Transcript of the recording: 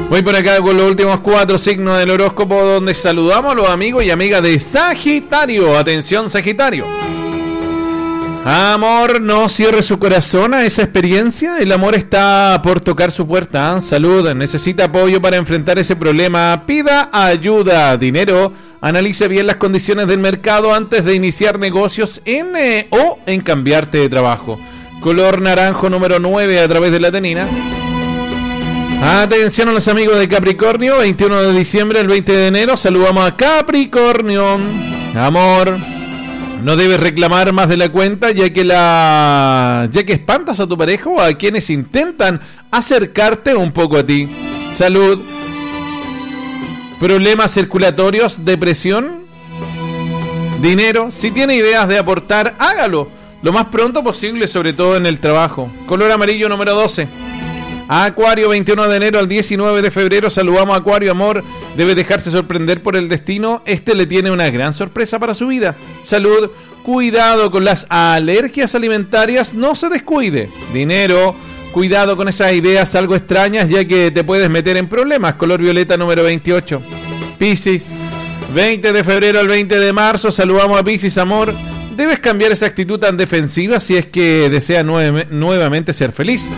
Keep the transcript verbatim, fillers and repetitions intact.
Voy por acá con los últimos cuatro signos del horóscopo, donde saludamos a los amigos y amigas de Sagitario. Atención, Sagitario. Amor, no cierre su corazón a esa experiencia. El amor está por tocar su puerta. ¿eh? Salud, necesita apoyo para enfrentar ese problema. Pida ayuda. Dinero, analice bien las condiciones del mercado antes de iniciar negocios en eh, o en cambiarte de trabajo. Color naranjo número nueve a través de la tenina. Atención a los amigos de Capricornio, veintiuno de diciembre al veinte de enero, saludamos a Capricornio. Amor, no debes reclamar más de la cuenta, ya que la ya que espantas a tu pareja o a quienes intentan acercarte un poco a ti. Salud, problemas circulatorios, depresión, dinero. Si tiene ideas de aportar, hágalo lo más pronto posible, sobre todo en el trabajo. Color amarillo número doce. Acuario, veintiuno de enero al diecinueve de febrero, saludamos a Acuario. Amor, debe dejarse sorprender por el destino, este le tiene una gran sorpresa para su vida. Salud, cuidado con las alergias alimentarias, no se descuide. Dinero, cuidado con esas ideas algo extrañas, ya que te puedes meter en problemas. Color violeta número veintiocho. Piscis, veinte de febrero al veinte de marzo, saludamos a Piscis. Amor, debes cambiar esa actitud tan defensiva si es que deseas nueve, nuevamente ser feliz.